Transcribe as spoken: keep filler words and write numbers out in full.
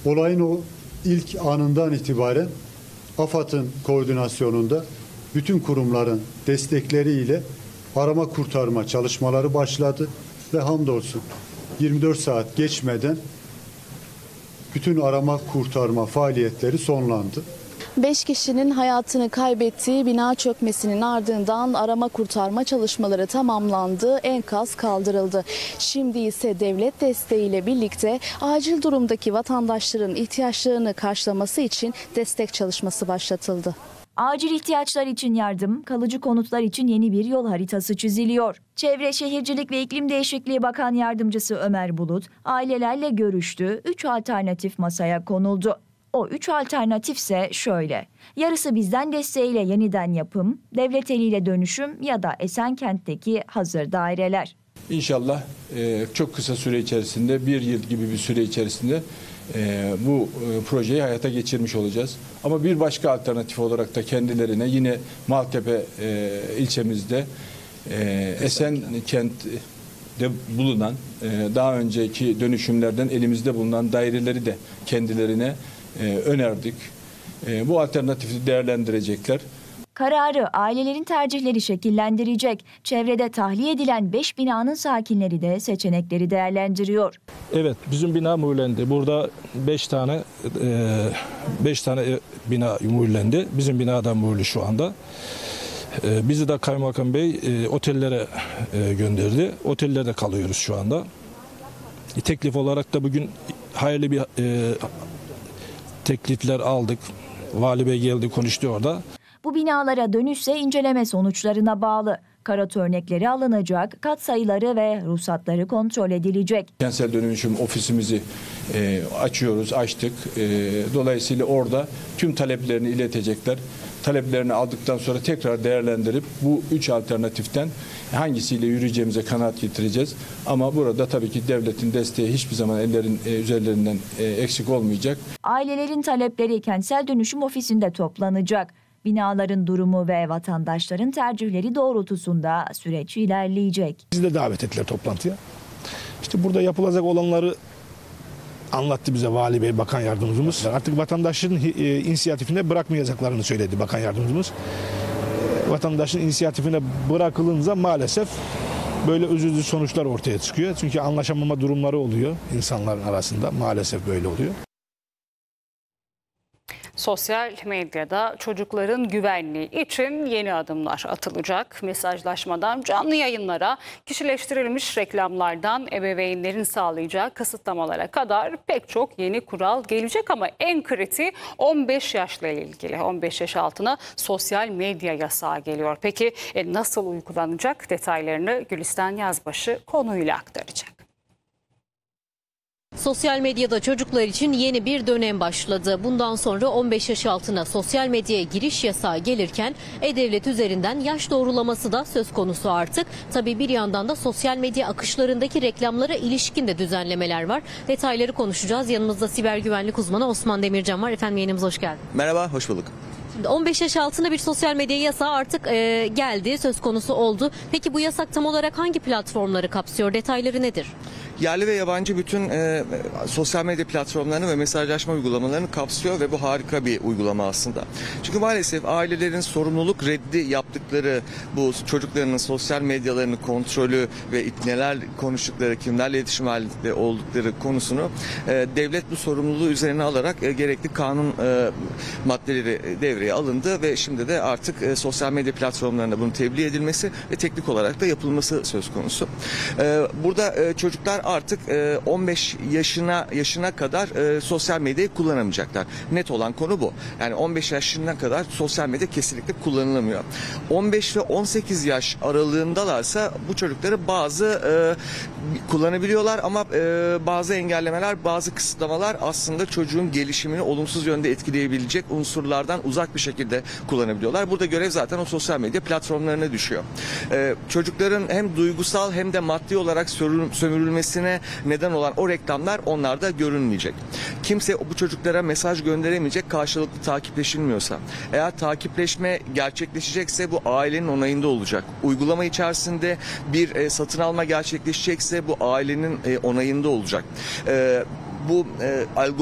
Olayın o ilk anından itibaren AFAD'ın koordinasyonunda bütün kurumların destekleriyle arama kurtarma çalışmaları başladı ve hamdolsun yirmi dört saat geçmeden bütün arama kurtarma faaliyetleri sonlandı. Beş kişinin hayatını kaybettiği bina çökmesinin ardından arama kurtarma çalışmaları tamamlandı, enkaz kaldırıldı. Şimdi ise devlet desteğiyle birlikte acil durumdaki vatandaşların ihtiyaçlarını karşılaması için destek çalışması başlatıldı. Acil ihtiyaçlar için yardım, kalıcı konutlar için yeni bir yol haritası çiziliyor. Çevre, Şehircilik ve İklim Değişikliği Bakan Yardımcısı Ömer Bulut ailelerle görüştü, üç alternatif masaya konuldu. O üç alternatif ise şöyle: yarısı bizden desteğiyle yeniden yapım, devlet eliyle dönüşüm ya da Esenkent'teki hazır daireler. İnşallah e, çok kısa süre içerisinde, bir yıl gibi bir süre içerisinde e, bu e, projeyi hayata geçirmiş olacağız. Ama bir başka alternatif olarak da kendilerine yine Maltepe e, ilçemizde e, Esenkent'te bulunan e, daha önceki dönüşümlerden elimizde bulunan daireleri de kendilerine e, önerdik. E, bu alternatifi değerlendirecekler. Kararı ailelerin tercihleri şekillendirecek. Çevrede tahliye edilen beş binanın sakinleri de seçenekleri değerlendiriyor. Evet, bizim bina mühürlendi. Burada beş tane beş tane bina mühürlendi. Bizim binada mühürlü şu anda. Bizi de Kaymakam Bey otellere gönderdi. Otellerde kalıyoruz şu anda. Teklif olarak da bugün hayırlı bir teklifler aldık. Vali Bey geldi, konuştu orada. Bu binalara dönüşse inceleme sonuçlarına bağlı. Karot örnekleri alınacak, kat sayıları ve ruhsatları kontrol edilecek. Kentsel dönüşüm ofisimizi e, açıyoruz, açtık. E, dolayısıyla orada tüm taleplerini iletecekler. Taleplerini aldıktan sonra tekrar değerlendirip bu üç alternatiften hangisiyle yürüyeceğimize kanaat getireceğiz. Ama burada tabii ki devletin desteği hiçbir zaman ellerin e, üzerlerinden e, eksik olmayacak. Ailelerin talepleri kentsel dönüşüm ofisinde toplanacak. Binaların durumu ve vatandaşların tercihleri doğrultusunda süreç ilerleyecek. Bizi de davet ettiler toplantıya. İşte burada yapılacak olanları anlattı bize Vali Bey, Bakan Yardımcımız. Artık vatandaşın e, inisiyatifine bırakmayacaklarını söyledi Bakan Yardımcımız. E, vatandaşın inisiyatifine bırakılınca maalesef böyle üzücü sonuçlar ortaya çıkıyor. Çünkü anlaşamama durumları oluyor insanların arasında. Maalesef böyle oluyor. Sosyal medyada çocukların güvenliği için yeni adımlar atılacak. Mesajlaşmadan canlı yayınlara, kişileştirilmiş reklamlardan ebeveynlerin sağlayacağı kısıtlamalara kadar pek çok yeni kural gelecek ama en kritiği on beş yaşla ilgili. on beş yaş altına sosyal medya yasağı geliyor. Peki e, nasıl uygulanacak? Detaylarını Gülistan Yazbaşı konuyla aktaracak. Sosyal medyada çocuklar için yeni bir dönem başladı. Bundan sonra on beş yaş altına sosyal medyaya giriş yasağı gelirken E-Devlet üzerinden yaş doğrulaması da söz konusu artık. Tabii bir yandan da sosyal medya akışlarındaki reklamlara ilişkin de düzenlemeler var. Detayları konuşacağız. Yanımızda siber güvenlik uzmanı Osman Demircan var. Efendim yayınımıza hoş geldin. Merhaba, hoş bulduk. Şimdi on beş yaş altında bir sosyal medya yasağı artık e, geldi, söz konusu oldu. Peki bu yasak tam olarak hangi platformları kapsıyor? Detayları nedir? Yerli ve yabancı bütün e, sosyal medya platformlarını ve mesajlaşma uygulamalarını kapsıyor ve bu harika bir uygulama aslında. Çünkü maalesef ailelerin sorumluluk reddi yaptıkları bu çocuklarının sosyal medyalarını kontrolü ve neler konuştukları, kimlerle iletişim halinde oldukları konusunu e, devlet bu sorumluluğu üzerine alarak e, gerekli kanun e, maddeleri devreye alındı ve şimdi de artık e, sosyal medya platformlarına bunun tebliğ edilmesi ve teknik olarak da yapılması söz konusu. E, burada e, çocuklar artık on beş yaşına yaşına kadar e, sosyal medyayı kullanamayacaklar. Net olan konu bu. Yani on beş yaşına kadar sosyal medya kesinlikle kullanılamıyor. on beş ve on sekiz yaş aralığındalarsa bu çocukları bazı e, kullanabiliyorlar ama e, bazı engellemeler, bazı kısıtlamalar aslında çocuğun gelişimini olumsuz yönde etkileyebilecek unsurlardan uzak bir şekilde kullanabiliyorlar. Burada görev zaten o sosyal medya platformlarına düşüyor. E, çocukların hem duygusal hem de maddi olarak sömürülmesi neden olan o reklamlar onlarda görünmeyecek. Kimse bu çocuklara mesaj gönderemeyecek karşılıklı takipleşilmiyorsa. Eğer takipleşme gerçekleşecekse bu ailenin onayında olacak. Uygulama içerisinde bir e, satın alma gerçekleşecekse bu ailenin e, onayında olacak. E, bu e, algoritma